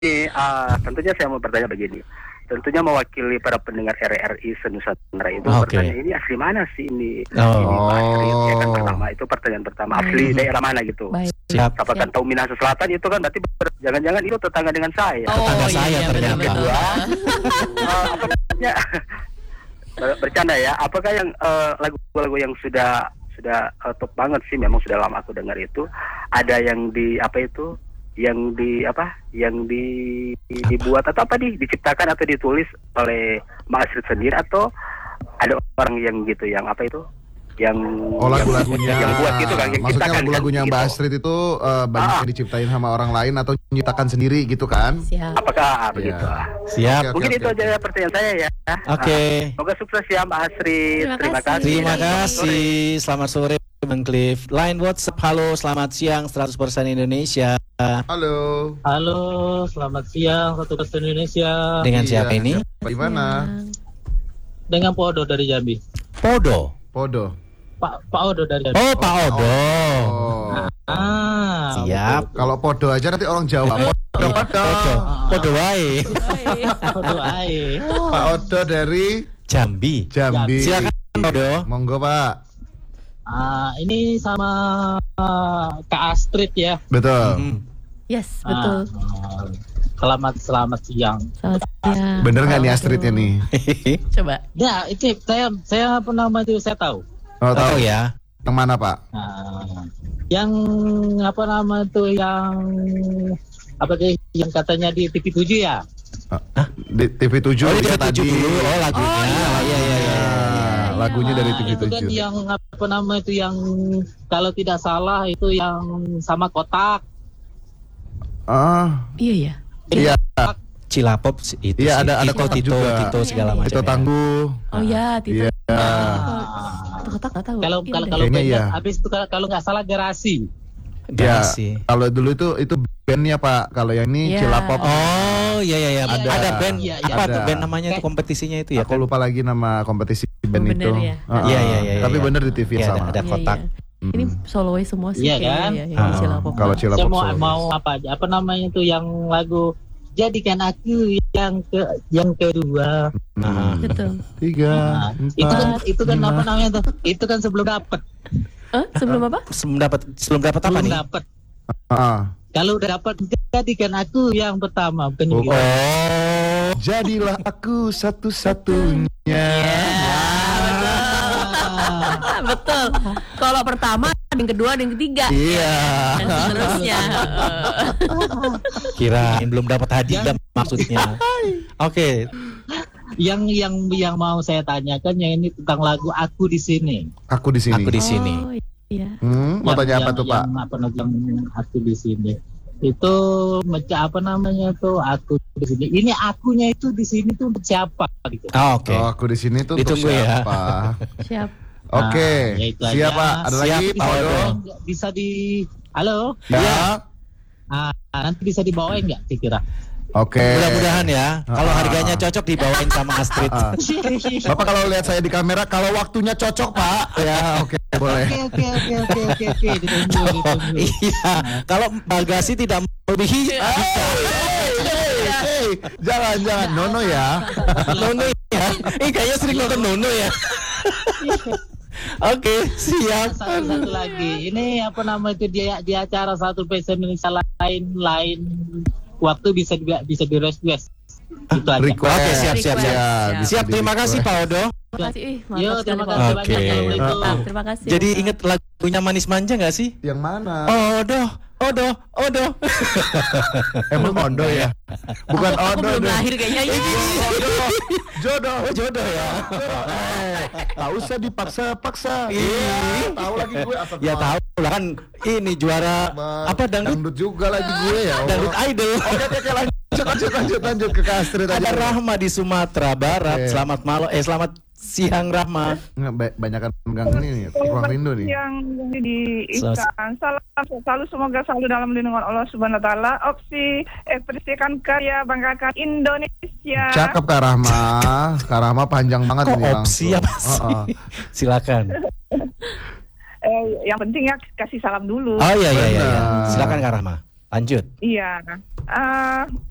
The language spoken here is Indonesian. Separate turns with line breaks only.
tentunya saya mau bertanya begini. Tentunya mewakili para pendengar RRI Senusantara itu bertanya ini asli mana sih ini? Ini Pak Asri, ya kan pertama itu pertanyaan pertama asli daerah mana gitu?
Siap.
Apakah tahu Minahasa Selatan itu kan berarti jangan-jangan itu tetangga dengan saya.
Tetangga saya ternyata.
Kedua, apa namanya? Bercanda ya. Apakah yang lagu-lagu yang sudah top banget sih, memang sudah lama aku dengar itu, ada yang dibuat atau diciptakan atau ditulis oleh Mbak Astrid sendiri, atau ada orang yang gitu yang
lagu-lagunya
yang buat gitu kan, yang
maksudnya
ciptakan
lagu-lagunya
kan,
Mbak
gitu.
Astrid itu banyak yang diciptain sama orang lain atau menciptakan sendiri gitu kan?
Siap.
Apakah begitu?
Siap.
Mungkin itu aja pertanyaan saya ya.
Oke.
Semoga sukses ya Mbak Astrid. Terima kasih.
Terima kasih. Selamat sore Bang Cliff. Line WhatsApp, halo, selamat siang 100% Indonesia.
Halo.
Halo, selamat siang 100% Indonesia.
Dengan siapa ini?
Di mana?
Dengan Podo dari Jambi.
Podo.
Pak Odo dari Jambi.
Oh, Pak Odo. Siap.
Kalau Podo aja nanti orang Jawa.
Podo wae.
Podo ae.
Pak Odo dari
Jambi. Silakan Odo.
Monggo Pak.
Ini sama Kak Astrid ya.
Betul.
Yes, betul.
Selamat siang.
Selamat siang.
Bener nggak nih Astridnya nih?
Coba.
Ya, itu saya apa nama itu saya tahu.
Oh,
Tahu ya.
Yang mana Pak?
Yang apa nama itu yang katanya di TV7 ya?
Di TV7.
Oh, di
tadi.
TV7 dulu. Oh, lagunya. Iya.
Lagunya dari TV7.
Itu kan yang apa nama itu yang kalau tidak salah itu yang sama kotak.
Iya.
Cilapop itu.
Iya, ada kotak
Tito,
juga.
Tito segala macam.
Tito Tangguh.
Oh ya, Tito.
Iya.
Kotak nggak tahu.
Kalau
Kayaknya iya.
habis itu kalau nggak salah Garasi.
Ya, kalau dulu itu bandnya Pak. Kalau yang ini Cilapop.
Oh iya. Ada band.
Iya.
Apa tuh band namanya itu, kompetisinya itu ya?
Aku lupa lagi nama kompetisi band itu.
Ya.
Iya.
Tapi bener di TV
ya,
sama.
Ada kotak.
Ini solois semua sih.
Iya kan?
Kalau Cilapop
Saya
solo.
mau apa namanya itu yang lagu Jadikan Aku yang kedua.
Betul.
3, 4,
Itu kan apa namanya tuh? Itu kan sebelum dapat.
Sebelum apa?
Sebelum dapat apa nih?
Dapat. Kalau udah dapat, jadikan aku yang pertama, bukan gitu.
Oh, jadilah aku satu-satunya.
Betul. Kalau pertama, yang kedua, yang ketiga.
Iya.
Dan seterusnya.
Kirain belum dapat hadiah maksudnya. Oke.
Yang mau saya tanyakan yang ini tentang lagu Aku di Sini.
Aku di sini.
Aku di sini.
Oh, iya.
Mau tanya apa tuh Pak?
Yang Aku di Sini. Itu apa namanya tuh Aku di Sini. Ini akunya itu di sini tuh untuk siapa gitu.
Oke.
Oh, aku di sini tuh untuk
Ditunggu ya.
siapa?
Siap.
Oke.
Ya itu
Siap
aja.
Pak. Ada lagi Pak Odo?
Bisa halo?
Ya.
Nanti bisa dibawain nggak kira-kira?
Oke.
Mudah-mudahan ya. Kalau harganya cocok dibawain sama Astrid.
Bapak kalau lihat saya di kamera, kalau waktunya cocok Pak. Ya, oke, boleh.
Oke. Ditunggu.
Iya. Kalau bagasi tidak melebihi.
Jangan Nono ya.
Nono ya. Kayaknya sering nonton Nono ya. Oke, siap.
Satu lagi. Ini apa nama itu di acara satu PC Indonesia lain waktu bisa di request. Itu aja.
Oke, siap. Siap, terima kasih Pak Odo.
Terima kasih.
Terima kasih
Oke.
banyak.
Terima kasih.
Jadi inget lagunya Manis Manja nggak sih?
Yang mana?
Odo.
Emang Odo ya? Bukan
Aku
Odo.
belum lahir kayaknya.
Jodoh ya. Tak usah dipaksa-paksa. Tahu lagi gue apa?
Ya tahu lah kan ini juara apa dangdut
juga lagi gue ya.
Dangdut idol.
Oke, lanjut ke Astrid aja.
Ada Rahma di Sumatera Barat. Selamat malam. Selamat siang Rahma.
Banyakan pegang ini ruang rindu nih.
Yang di Ikan selalu semoga selalu dalam lindungan Allah Subhanahu Wa Taala. Opsi ekspresikan karya banggakan Indonesia.
Cakep Kak Rahma panjang banget.
Kok
ini
opsi apa sih? Silakan.
Yang penting ya kasih salam dulu.
Oh iya. Silakan Kak Rahma. Lanjut.
Iya.